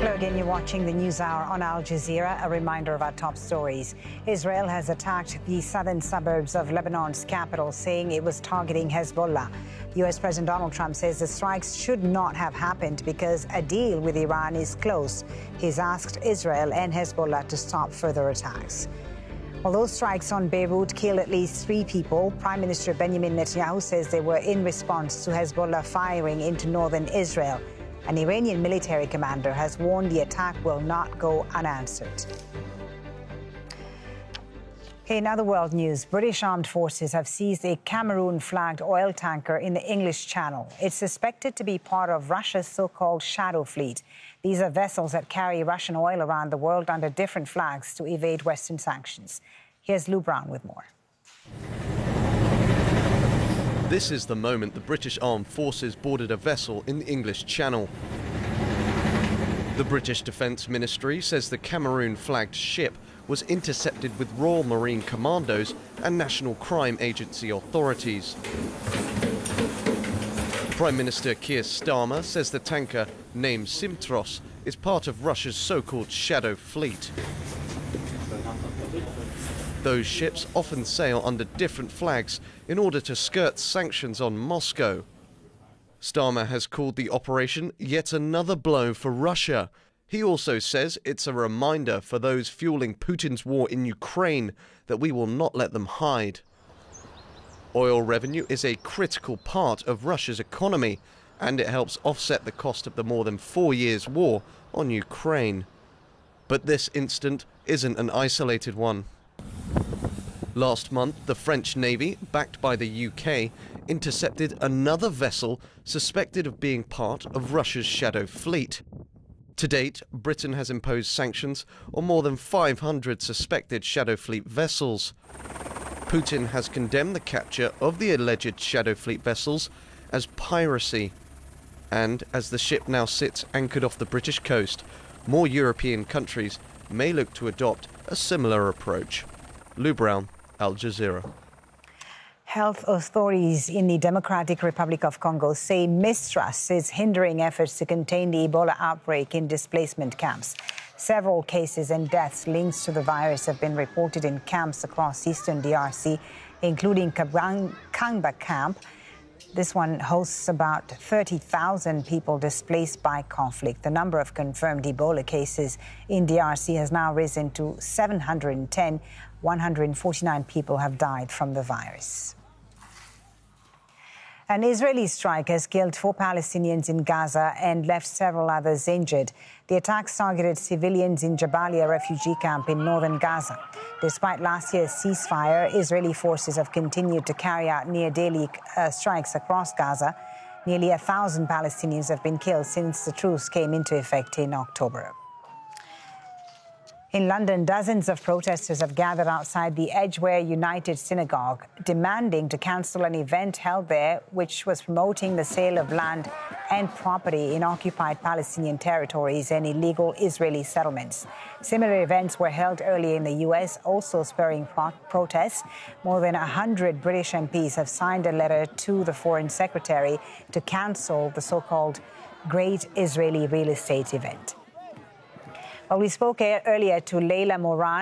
Hello again, you're watching the News Hour on Al Jazeera. A reminder of our top stories. Israel has attacked the southern suburbs of Lebanon's capital, saying it was targeting Hezbollah. U.S. President Donald Trump says the strikes should not have happened because a deal with Iran is close. He's asked Israel and Hezbollah to stop further attacks. Although strikes on Beirut killed at least 3 people, Prime Minister Benjamin Netanyahu says they were in response to Hezbollah firing into northern Israel. An Iranian military commander has warned the attack will not go unanswered. In other world news, British armed forces have seized a Cameroon-flagged oil tanker in the English Channel. It's suspected to be part of Russia's so-called Shadow Fleet. These are vessels that carry Russian oil around the world under different flags to evade Western sanctions. Here's Lou Brown with more. This is the moment the British Armed Forces boarded a vessel in the English Channel. The British Defence Ministry says the Cameroon-flagged ship was intercepted with Royal Marine Commandos and National Crime Agency authorities. Prime Minister Keir Starmer says the tanker, named Simtros, is part of Russia's so-called Shadow Fleet. Those ships often sail under different flags in order to skirt sanctions on Moscow. Starmer has called the operation yet another blow for Russia. He also says it's a reminder for those fueling Putin's war in Ukraine that we will not let them hide. Oil revenue is a critical part of Russia's economy, and it helps offset the cost of the more than 4 years' war on Ukraine. But this incident isn't an isolated one. Last month, the French Navy, backed by the UK, intercepted another vessel suspected of being part of Russia's Shadow Fleet. To date, Britain has imposed sanctions on more than 500 suspected Shadow Fleet vessels. Putin has condemned the capture of the alleged Shadow Fleet vessels as piracy. And as the ship now sits anchored off the British coast, more European countries may look to adopt a similar approach. Lou Brown, Al Jazeera. Health authorities in the Democratic Republic of Congo say mistrust is hindering efforts to contain the Ebola outbreak in displacement camps. Several cases and deaths linked to the virus have been reported in camps across eastern DRC, including Kangba camp. This one hosts about 30,000 people displaced by conflict. The number of confirmed Ebola cases in DRC has now risen to 710. 149 people have died from the virus. An Israeli strike has killed 4 Palestinians in Gaza and left several others injured. The attacks targeted civilians in Jabalia refugee camp in northern Gaza. Despite last year's ceasefire, Israeli forces have continued to carry out near-daily strikes across Gaza. Nearly 1,000 Palestinians have been killed since the truce came into effect in October. In London, dozens of protesters have gathered outside the Edgware United Synagogue, demanding to cancel an event held there which was promoting the sale of land and property in occupied Palestinian territories and illegal Israeli settlements. Similar events were held earlier in the U.S., also spurring protests. More than 100 British MPs have signed a letter to the Foreign Secretary to cancel the so-called Great Israeli Real Estate event. Well, we spoke earlier to Leila Moran.